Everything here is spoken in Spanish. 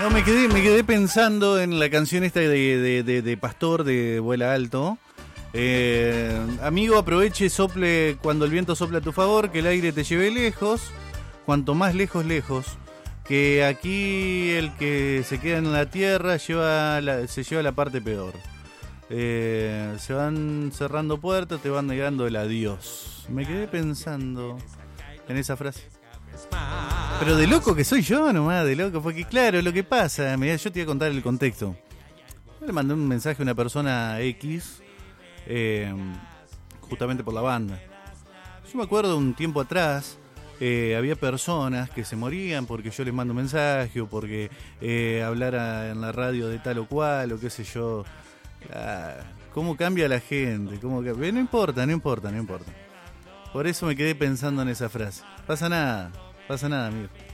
No, me quedé pensando en la canción esta de Pastor de Vuela Alto. Amigo, aproveche, sople cuando el viento sopla a tu favor, que el aire te lleve lejos, cuanto más lejos, lejos. Que aquí el que se queda en la tierra se lleva la parte peor. Se van cerrando puertas, te van negando el adiós. Me quedé pensando en esa frase. Pero de loco que soy yo nomás, de loco, porque claro, lo que pasa, mirá, yo te voy a contar el contexto. Yo le mandé un mensaje a una persona X, justamente por la banda. Yo me acuerdo un tiempo atrás, había personas que se morían porque yo les mando un mensaje o porque hablara en la radio de tal o cual o qué sé yo. ¿Cómo cambia la gente? No importa. Por eso me quedé pensando en esa frase. Pasa nada, amigo.